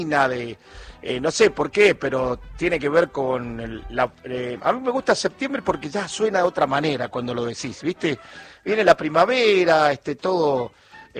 de no sé por qué, pero tiene que ver con a mí me gusta septiembre porque ya suena de otra manera cuando lo decís, ¿viste? Viene la primavera, todo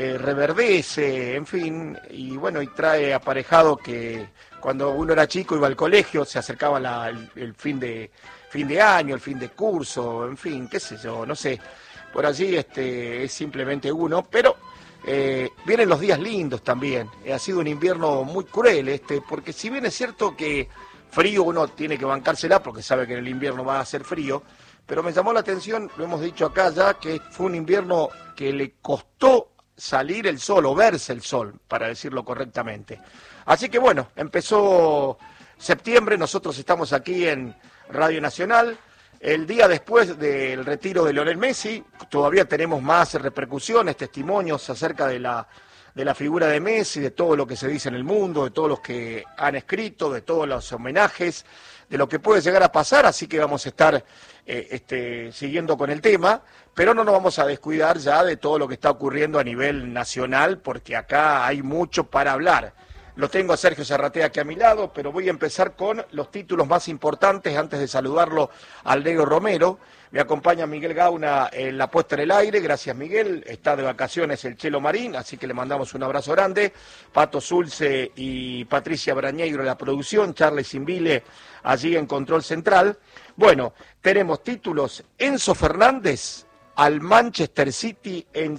reverdece, en fin, y bueno, y trae aparejado que cuando uno era chico iba al colegio, se acercaba el fin de año, el fin de curso, en fin, qué sé yo, no sé, por allí es simplemente uno, pero vienen los días lindos también. Ha sido un invierno muy cruel porque si bien es cierto que frío uno tiene que bancársela porque sabe que en el invierno va a hacer frío, pero me llamó la atención, lo hemos dicho acá ya, que fue un invierno que le costó salir el sol o verse el sol, para decirlo correctamente. Así que bueno, empezó septiembre, nosotros estamos aquí en Radio Nacional. El día después del retiro de Lionel Messi, todavía tenemos más repercusiones, testimonios acerca de la figura de Messi, de todo lo que se dice en el mundo, de todos los que han escrito, de todos los homenajes, de lo que puede llegar a pasar, así que vamos a estar siguiendo con el tema, pero no nos vamos a descuidar ya de todo lo que está ocurriendo a nivel nacional, porque acá hay mucho para hablar. Lo tengo a Sergio Zarratea aquí a mi lado, pero voy a empezar con los títulos más importantes antes de saludarlo al Negro Romero. Me acompaña Miguel Gauna en la puesta en el aire, gracias Miguel. Está de vacaciones el Chelo Marín, así que le mandamos un abrazo grande. Pato Zulce y Patricia Brañeiro en la producción, Charles Invile allí en Control Central. Bueno, tenemos títulos: Enzo Fernández al Manchester City en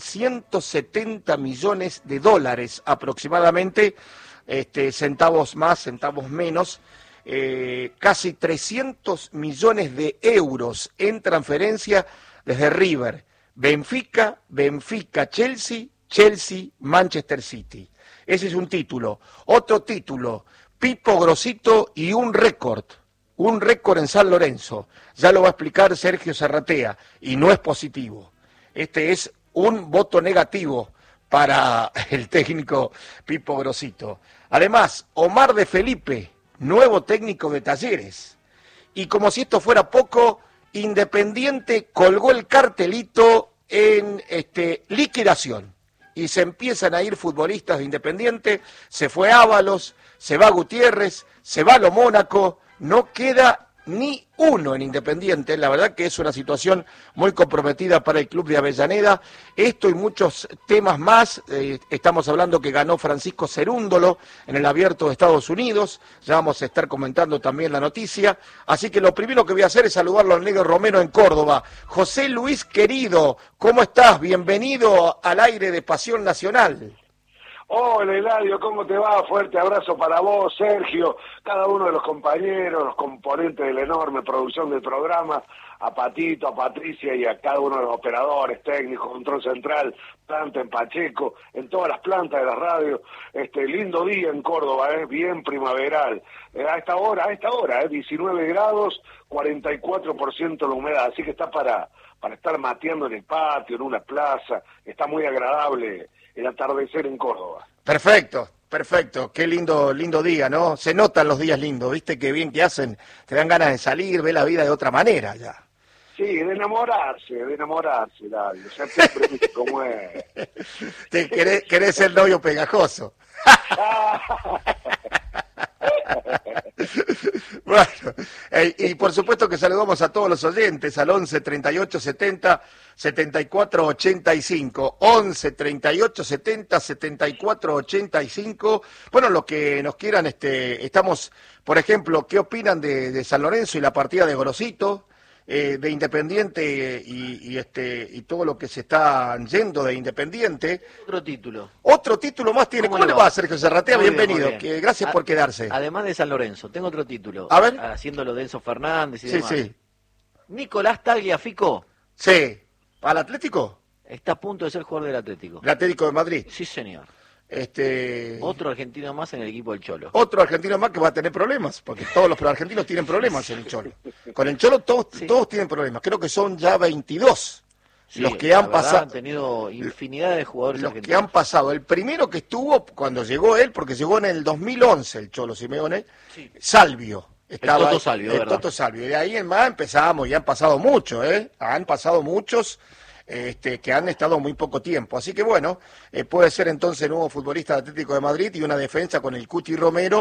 170 millones de dólares aproximadamente. Centavos más, centavos menos, casi 300 millones de euros en transferencia desde River, Benfica, Chelsea, Manchester City. Ese es un título. Otro título: Pipo Grosito y un récord en San Lorenzo. Ya lo va a explicar Sergio Zarratea, y no es positivo. Este es un voto negativo para el técnico Pipo Grosito. Además, Omar de Felipe, nuevo técnico de Talleres. Y como si esto fuera poco, Independiente colgó el cartelito en liquidación. Y se empiezan a ir futbolistas de Independiente, se fue Ábalos, se va Gutiérrez, se va Lo Mónaco, no queda ni uno en Independiente. La verdad que es una situación muy comprometida para el club de Avellaneda. Esto y muchos temas más. Estamos hablando que ganó Francisco Cerúndolo en el Abierto de Estados Unidos. Ya vamos a estar comentando también la noticia. Así que lo primero que voy a hacer es saludarlo al Negro Romero en Córdoba. José Luis querido, ¿cómo estás? Bienvenido al aire de Pasión Nacional. Hola Eladio, ¿cómo te va? Fuerte abrazo para vos, Sergio, cada uno de los compañeros, los componentes de la enorme producción del programa, a Patito, a Patricia y a cada uno de los operadores, técnicos, control central, planta en Pacheco, en todas las plantas de la radio. Lindo día en Córdoba, bien primaveral. A esta hora, 19 grados, 44% la humedad, así que está para estar mateando en el patio, en una plaza. Está muy agradable el atardecer en Córdoba. Perfecto, qué lindo día, ¿no? Se notan los días lindos, ¿viste? Qué bien que hacen, te dan ganas de salir, ver la vida de otra manera ya. Sí, de enamorarse, David, ya siempre viste cómo es. Querés ser novio pegajoso. Bueno, y por supuesto que saludamos a todos los oyentes al 11 38 70 74 85, 11 38 70 74 85. Bueno, lo que nos quieran, estamos, por ejemplo, ¿qué opinan de San Lorenzo y la partida de Grosito? De Independiente y todo lo que se está yendo de Independiente. Otro título más tiene. ¿Cómo le va, Sergio Zarratea? Bienvenido. Bien. Gracias por quedarse. Además de San Lorenzo, tengo otro título. A ver. Haciéndolo de Enzo Fernández y demás. Sí. Nicolás Tagliafico. Sí. ¿Al Atlético? Está a punto de ser jugador del Atlético. ¿El Atlético de Madrid? Sí, señor. Otro argentino más en el equipo del Cholo. Otro argentino más que va a tener problemas, porque todos los argentinos tienen problemas en el Cholo. Con el Cholo todos tienen problemas. Creo que son ya 22 los que han pasado. Han tenido infinidad de jugadores los argentinos. Que han pasado. El primero que estuvo cuando llegó él, porque llegó en el 2011 el Cholo Simeone, sí. Salvio. El Toto Salvio, Y de ahí en más empezamos, y han pasado muchos, Han pasado muchos. que han estado muy poco tiempo. Así que bueno, puede ser entonces nuevo futbolista de Atlético de Madrid y una defensa con el Cuti Romero